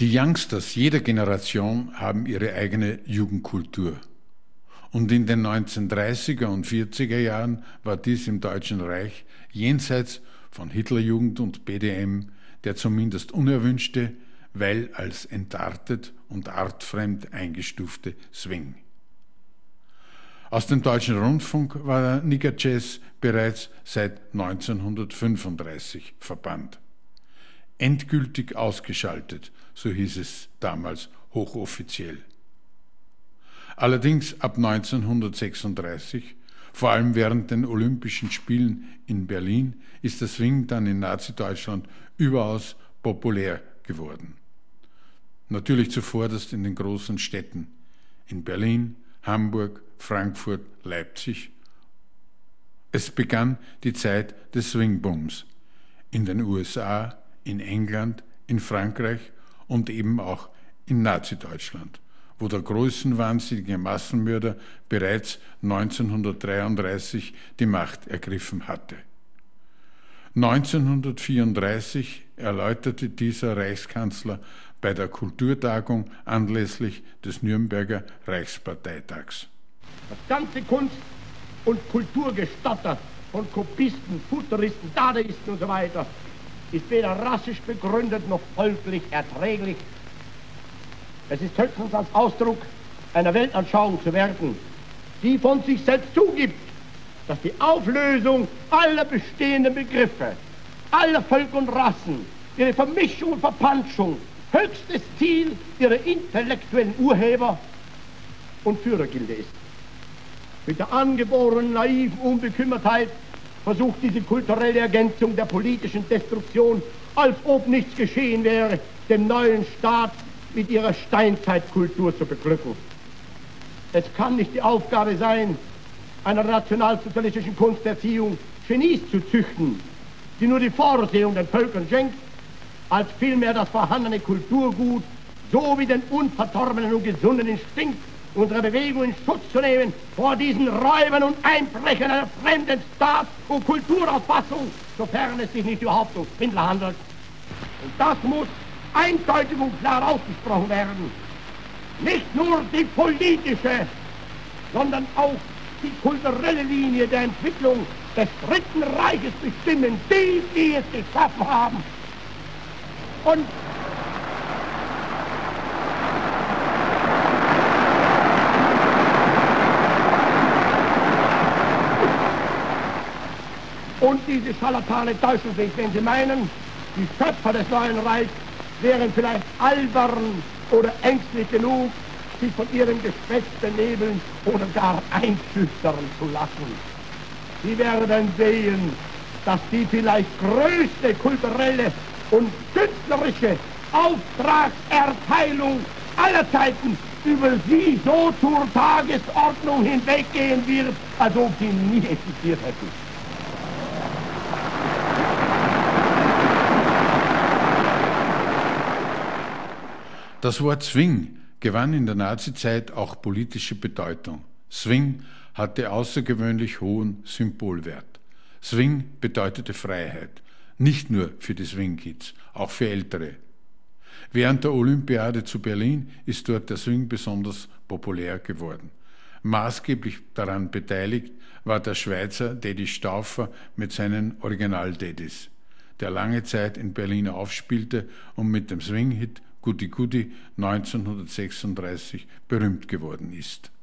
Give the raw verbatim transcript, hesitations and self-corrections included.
Die Youngsters jeder Generation haben ihre eigene Jugendkultur. Und in den neunzehnhundertdreißiger und vierziger Jahren war dies im Deutschen Reich jenseits von Hitlerjugend und B D M der zumindest unerwünschte, weil als entartet und artfremd eingestufte Swing. Aus dem Deutschen Rundfunk war der Nigger Jazz bereits seit neunzehnhundertfünfunddreißig verbannt. Endgültig ausgeschaltet, so hieß es damals hochoffiziell. Allerdings ab neunzehnhundertsechsunddreißig, vor allem während den Olympischen Spielen in Berlin, ist der Swing dann in Nazi-Deutschland überaus populär geworden. Natürlich zuvorderst in den großen Städten, in Berlin, Hamburg, Frankfurt, Leipzig. Es begann die Zeit des Swingbooms in den U S A, in England, in Frankreich und eben auch in Nazi-Deutschland, wo der größenwahnsinnige Massenmörder bereits neunzehnhundertdreiunddreißig die Macht ergriffen hatte. neunzehnhundertvierunddreißig erläuterte dieser Reichskanzler bei der Kulturtagung anlässlich des Nürnberger Reichsparteitags: Das ganze Kunst- und Kulturgestotter von Kopisten, Futuristen, Dadaisten und so weiter ist weder rassisch begründet noch folglich erträglich. Es ist höchstens als Ausdruck einer Weltanschauung zu werten, die von sich selbst zugibt, dass die Auflösung aller bestehenden Begriffe, aller Völker und Rassen, ihre Vermischung und Verpanschung höchstes Ziel ihrer intellektuellen Urheber und Führergilde ist. Mit der angeborenen naiven Unbekümmertheit versucht diese kulturelle Ergänzung der politischen Destruktion, als ob nichts geschehen wäre, den neuen Staat mit ihrer Steinzeitkultur zu beglücken. Es kann nicht die Aufgabe sein, einer nationalsozialistischen Kunsterziehung Genies zu züchten, die nur die Vorsehung den Völkern schenkt, als vielmehr das vorhandene Kulturgut sowie den unverdorbenen und gesunden Instinkt unserer Bewegung in Schutz zu nehmen vor diesen Räubern und Einbrechern einer fremden Staat- und Kulturauffassung, sofern es sich nicht überhaupt um Schwindler handelt. Und das muss eindeutig und klar ausgesprochen werden. Nicht nur die politische, sondern auch die kulturelle Linie der Entwicklung des Dritten Reiches bestimmen, die, die es geschaffen haben. Und Und diese Scharlatane täuschen sich, wenn sie meinen, die Schöpfer des neuen Reichs wären vielleicht albern oder ängstlich genug, sich von ihrem Geschwätz benebeln oder gar einschüchtern zu lassen. Sie werden sehen, dass die vielleicht größte kulturelle und künstlerische Auftragserteilung aller Zeiten über sie so zur Tagesordnung hinweggehen wird, als ob sie nie existiert hätten. Das Wort Swing gewann in der Nazizeit auch politische Bedeutung. Swing hatte außergewöhnlich hohen Symbolwert. Swing bedeutete Freiheit, nicht nur für die Swing-Kids, auch für Ältere. Während der Olympiade zu Berlin ist dort der Swing besonders populär geworden. Maßgeblich daran beteiligt war der Schweizer Dedi Stauffer mit seinen Original-Dedis, der lange Zeit in Berlin aufspielte und mit dem Swing-Hit Goody Goody neunzehnhundertsechsunddreißig berühmt geworden ist.